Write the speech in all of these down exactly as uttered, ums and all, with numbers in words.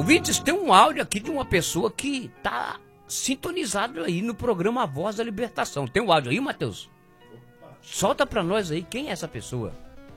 Ouvintes, tem um áudio aqui de uma pessoa que tá sintonizado aí no programa A Voz da Libertação. Tem um áudio aí, Matheus? Solta pra nós aí, quem é essa pessoa?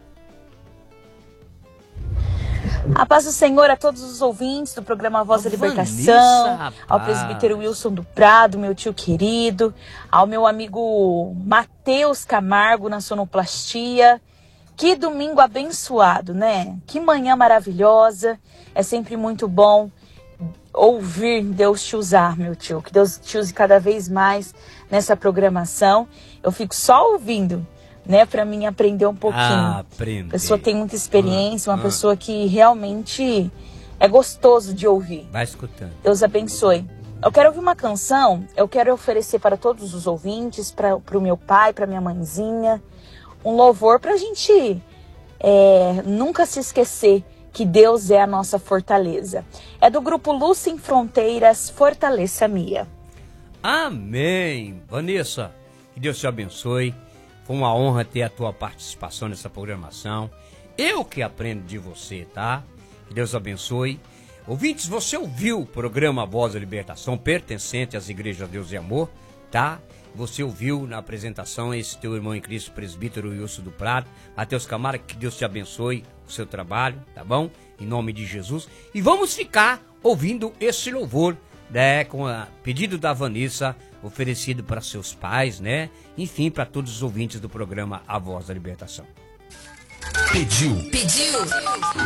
A paz do Senhor a todos os ouvintes do programa A Voz da Libertação, Vanessa, ao presbítero Wilson do Prado, meu tio querido, ao meu amigo Matheus Camargo na sonoplastia. Que domingo abençoado, né? Que manhã maravilhosa. É sempre muito bom ouvir Deus te usar, meu tio. Que Deus te use cada vez mais nessa programação. Eu fico só ouvindo, né, para mim aprender um pouquinho. Ah, aprender. A pessoa tem muita experiência, uma ah, pessoa que realmente é gostoso de ouvir. Vai escutando. Deus abençoe. Eu quero ouvir uma canção, eu quero oferecer para todos os ouvintes, para o meu pai, para minha mãezinha, um louvor para a gente é, nunca se esquecer que Deus é a nossa fortaleza. É do grupo Luz Sem Fronteiras, Fortaleça Minha. Amém. Vanessa, que Deus te abençoe. Foi uma honra ter a tua participação nessa programação. Eu que aprendo de você, tá? Que Deus abençoe. Ouvintes, você ouviu o programa Voz da Libertação, pertencente às Igrejas Deus e Amor, tá? Você ouviu na apresentação esse teu irmão em Cristo, presbítero Wilson do Prado, Matheus Camargo, que Deus te abençoe o seu trabalho, tá bom? Em nome de Jesus. E vamos ficar ouvindo esse louvor, né? Com o pedido da Vanessa, oferecido para seus pais, né? Enfim, para todos os ouvintes do programa A Voz da Libertação. Pediu. Pediu.